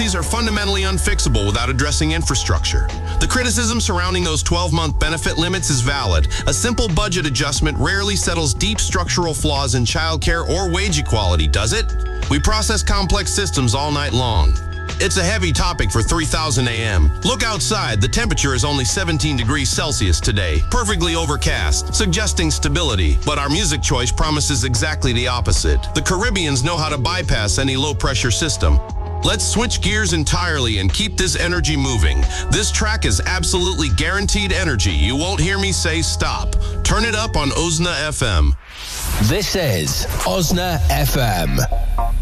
policies are fundamentally unfixable without addressing infrastructure. The criticism surrounding those 12-month benefit limits is valid. A simple budget adjustment rarely settles deep structural flaws in childcare or wage equality, does it? We process complex systems all night long. It's a heavy topic for 3000 AM. Look outside. The temperature is only 17 degrees Celsius today. Perfectly overcast, suggesting stability. But our music choice promises exactly the opposite. The Caribbeans know how to bypass any low-pressure system. Let's switch gears entirely and keep this energy moving. This track is absolutely guaranteed energy. You won't hear me say stop. Turn it up on Osna FM. This is Osna FM.